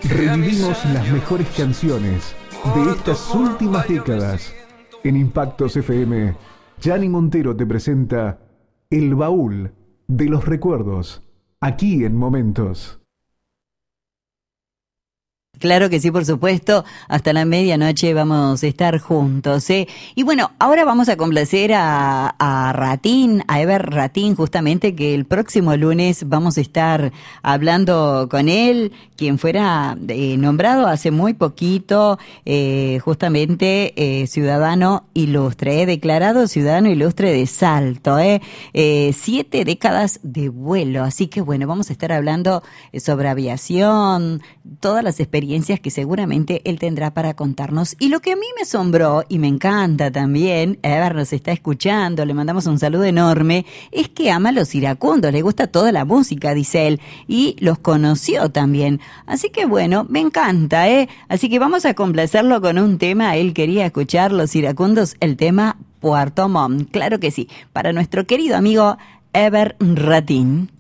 Revivimos las mejores canciones de estas últimas décadas. En Impactos FM, Gianni Montero te presenta El Baúl de los Recuerdos, aquí en Momentos. Claro que sí, por supuesto. Hasta la medianoche vamos a estar juntos, ¿eh? Y bueno, ahora vamos a complacer a Ratín, a Ever Ratín, justamente, que el próximo lunes vamos a estar hablando con él, quien fuera nombrado hace muy poquito, justamente ciudadano ilustre, declarado ciudadano ilustre de Salto, 7 décadas de vuelo. Así que bueno, vamos a estar hablando sobre aviación, todas las experiencias que seguramente él tendrá para contarnos. Y lo que a mí me asombró, y me encanta también, Ever nos está escuchando, le mandamos un saludo enorme, es que ama a los iracundos, le gusta toda la música, dice él, y los conoció también. Así que bueno, me encanta, Así que vamos a complacerlo con un tema. Él quería escuchar los iracundos, el tema Puerto Montt. Claro que sí, para nuestro querido amigo Ever Ratín.